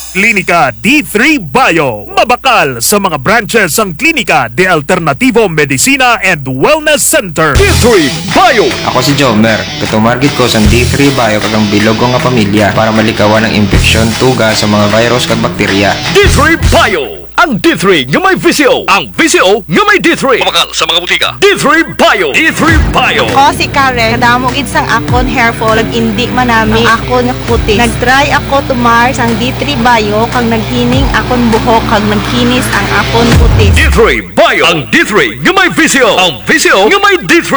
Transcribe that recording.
Klinika D3 Bio. Mabakal sa mga branches ang Klinika de Alternativo Medicina and Wellness Center. D3 Bio. Ako si Jomer. Tutumargit ko sa D3 Bio kagang bilog ko nga pamilya para malikawan ang infeksyon, tuga sa mga virus kag bakterya. D3 Bio. Ang D3 nga may VCO. Ang VCO nga may D3. Mabakal sa mga butika. D3 Bio. D3 Bio. Ako si Karen, kadamo gid sang akon hair fall, indi manami ang akon nga kutis. Nagtry ako tumar sang D3 Bio kag naghining akon buhok kag nagkinis ang akon kutis. D3 Bio. Ang D3 nga may VCO. Ang VCO nga may D3.